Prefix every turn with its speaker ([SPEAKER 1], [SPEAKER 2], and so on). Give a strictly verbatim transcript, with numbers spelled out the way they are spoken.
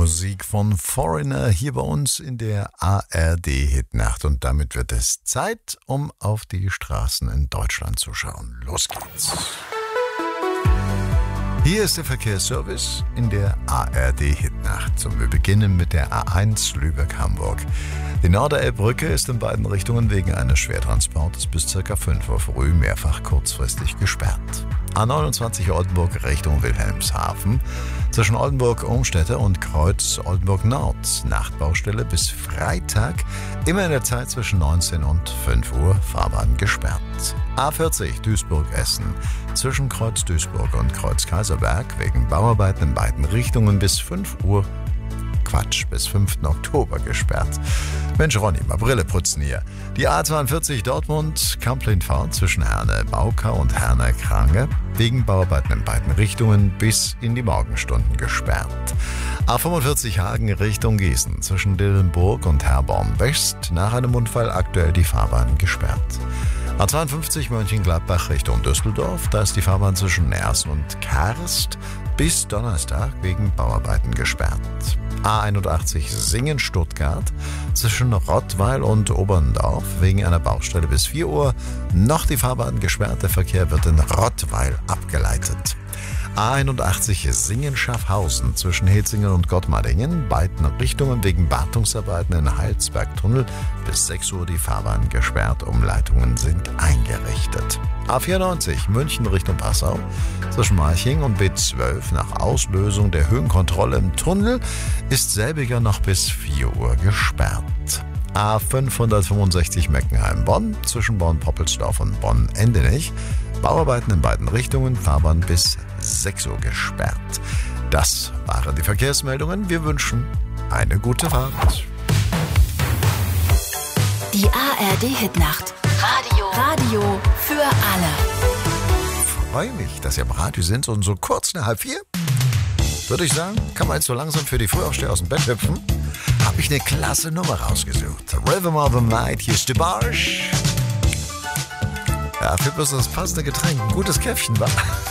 [SPEAKER 1] Musik von Foreigner hier bei uns in der A R D-Hitnacht. Und damit wird es Zeit, um auf die Straßen in Deutschland zu schauen. Los geht's. Hier ist der Verkehrsservice in der A R D-Hitnacht. Und wir beginnen mit der A eins Lübeck-Hamburg. Die Norderelbbrücke ist in beiden Richtungen wegen eines Schwertransportes bis ca. fünf Uhr früh mehrfach kurzfristig gesperrt. A neunundzwanzig Oldenburg Richtung Wilhelmshaven. Zwischen Oldenburg-Umstädte und Kreuz Oldenburg-Nord. Nachtbaustelle bis Freitag. Immer in der Zeit zwischen neunzehn und fünf Uhr. Fahrbahn gesperrt. A vierzig Duisburg-Essen. Zwischen Kreuz Duisburg und Kreuz Kaiserberg wegen Bauarbeiten in beiden Richtungen bis fünf Uhr. Quatsch, bis fünften Oktober gesperrt. Mensch, Ronny, mal Brille putzen hier. Die A zweiundvierzig Dortmund, Kamplin-Fahrt zwischen Herne-Bauka und Herne-Krange wegen Bauarbeiten in beiden Richtungen bis in die Morgenstunden gesperrt. A fünfundvierzig Hagen Richtung Gießen zwischen Dillenburg und Herborn West nach einem Unfall aktuell die Fahrbahn gesperrt. A zweiundfünfzig Mönchengladbach Richtung Düsseldorf, da ist die Fahrbahn zwischen Nersen und Karst bis Donnerstag wegen Bauarbeiten gesperrt. A einundachtzig Singen-Stuttgart zwischen Rottweil und Oberndorf wegen einer Baustelle bis vier Uhr. Noch die Fahrbahn gesperrt, der Verkehr wird in Rottweil abgeleitet. A einundachtzig Singen-Schaffhausen zwischen Hezingen und Gottmardingen, beiden Richtungen wegen Wartungsarbeiten in Heilsbergtunnel bis sechs Uhr die Fahrbahn gesperrt, Umleitungen sind eingerichtet. A vierundneunzig München Richtung Passau zwischen Marching und B zwölf nach Auslösung der Höhenkontrolle im Tunnel ist selbiger noch bis vier Uhr gesperrt. A fünfhundertfünfundsechzig Meckenheim-Bonn zwischen Bonn-Poppelsdorf und Bonn-Endenich. Bauarbeiten in beiden Richtungen, Fahrbahn bis sechs Uhr gesperrt. Das waren die Verkehrsmeldungen. Wir wünschen eine gute Fahrt.
[SPEAKER 2] Die A R D-Hitnacht. Radio. Radio für alle.
[SPEAKER 1] Ich freue mich, dass Sie am Radio sind und so kurz nach halb vier. Würde ich sagen, kann man jetzt so langsam für die Frühaufsteher aus dem Bett hüpfen. Habe ich eine klasse Nummer rausgesucht. Rhythm of the Night, hier ist die Barsch. Ja, für bloß das passende Getränk. Ein gutes Käffchen, wa?